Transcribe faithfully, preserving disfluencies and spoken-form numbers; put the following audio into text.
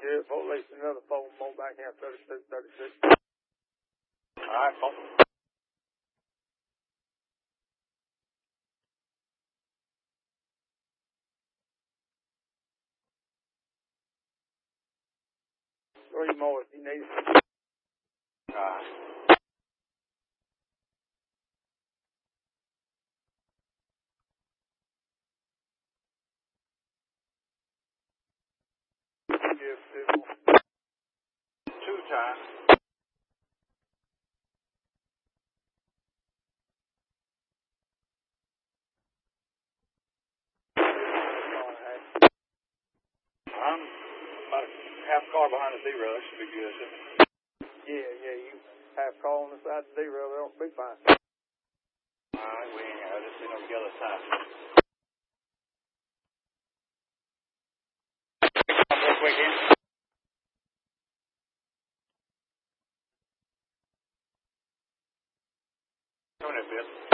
Yeah, four least another four more back here, thirty-two, thirty-six. All right, four. Three more if you need. All right. Yeah, two more. Two times. I'm about a half car behind the zero. That should be good, shouldn't it? Yeah, yeah, you half car on the side of the zero, that'll be fine. All right, we ain't got this thing on the other side. Real quick in. Come in, Bill.